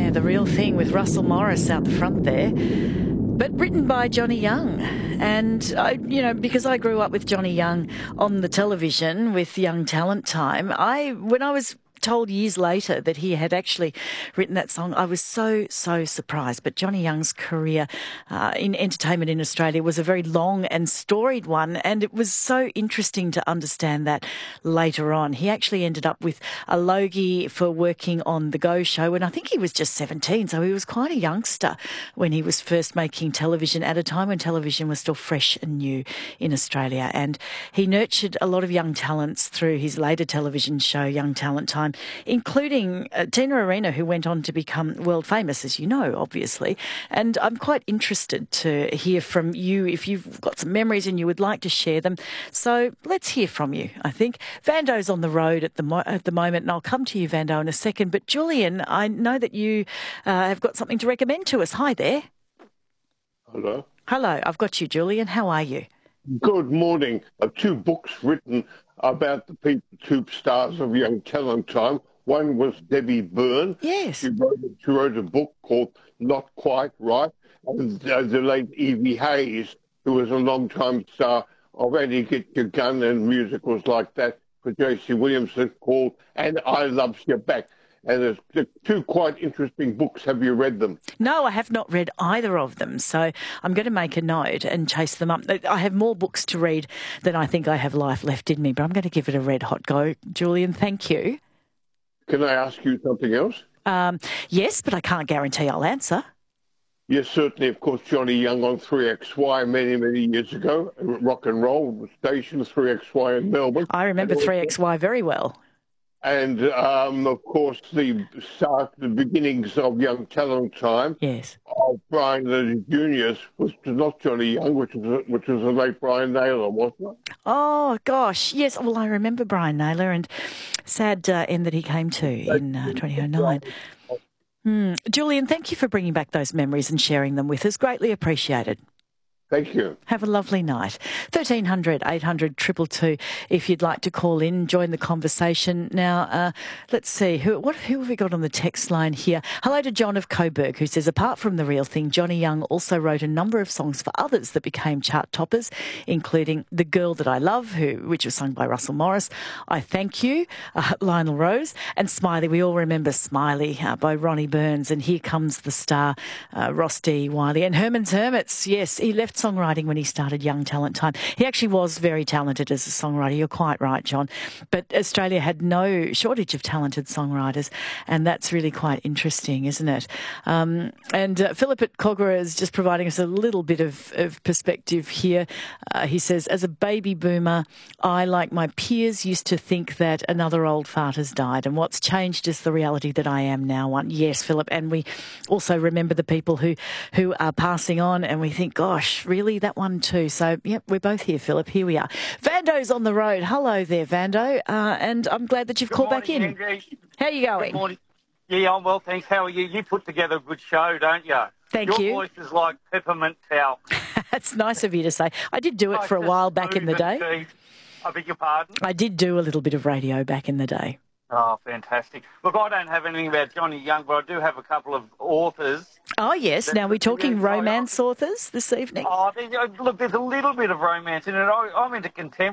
Yeah, The Real Thing with Russell Morris out the front there. But written by Johnny Young. And, because I grew up with Johnny Young on the television with Young Talent Time, when I was told years later that he had actually written that song, I was so surprised. But Johnny Young's career in entertainment in Australia was a very long and storied one, and it was so interesting to understand that later on. He actually ended up with a Logie for working on The Go Show, and I think he was just 17, so he was quite a youngster when he was first making television at a time when television was still fresh and new in Australia. And he nurtured a lot of young talents through his later television show, Young Talent Time, including Tina Arena, who went on to become world famous, as you know, obviously. And I'm quite interested to hear from you if you've got some memories and you would like to share them. So let's hear from you, I think. Vando's on the road at the moment, and I'll come to you, Vando, in a second. But Julian, I know that you have got something to recommend to us. Hi there. Hello. Hello, I've got you, Julian. How are you? Good morning. Two books written about the two stars of Young Talent Time. One was Debbie Byrne. Yes. She wrote a book called Not Quite Right. And the late Evie Hayes, who was a long-time star of Eddie Get Your Gun and musicals like that for J.C. Williamson, called And I Loves You Back. And there's two quite interesting books. Have you read them? No, I have not read either of them, so I'm going to make a note and chase them up. I have more books to read than I think I have life left in me, but I'm going to give it a red hot go. Julian, thank you. Can I ask you something else? Yes, but I can't guarantee I'll answer. Yes, certainly. Of course, Johnny Young on 3XY many years ago, rock and roll station 3XY in Melbourne. I remember 3XY very well. And, of course, the beginnings of Young Talent Time. Yes. Of Brian the Juniors was not Johnny Young, which was the late Brian Naylor, wasn't it? Oh, gosh. Yes. Well, I remember Brian Naylor, and sad end that he came to in 2009. Julian, thank you for bringing back those memories and sharing them with us. Greatly appreciated. Thank you. Have a lovely night. 1300 800 222 if you'd like to call in, join the conversation. Now, let's see, who have we got on the text line here? Hello to John of Coburg, who says, apart from The Real Thing, Johnny Young also wrote a number of songs for others that became chart toppers, including The Girl That I Love, which was sung by Russell Morris, I Thank You, Lionel Rose, and Smiley. We all remember Smiley by Ronnie Burns, and Here Comes the Star, Ross D. Wiley, and Herman's Hermits. Yes, he left songwriting when he started Young Talent Time. He actually was very talented as a songwriter. You're quite right, John. But Australia had no shortage of talented songwriters, and that's really quite interesting, isn't it? And Philip at Kogarah is just providing us a little bit of perspective here. He says, as a baby boomer, I, like my peers, used to think that another old fart has died, and what's changed is the reality that I am now one. Yes, Philip, and we also remember the people who are passing on, and we think, gosh, really, that one too. So, yep, we're both here, Philip. Here we are. Vando's on the road. Hello there, Vando. And I'm glad that you've called back in. Angie. How are you going? Good morning. Yeah, I'm well, thanks. How are you? You put together a good show, don't you? Thank you. Your voice is like peppermint talc. That's nice of you to say. I did do it for a while back in the day. I beg your pardon? I did do a little bit of radio back in the day. Oh, fantastic. Look, I don't have anything about Johnny Young, but I do have a couple of authors. Oh, yes. Now, we're talking romance authors this evening? Oh, look, there's a little bit of romance in it. I'm into contemporary.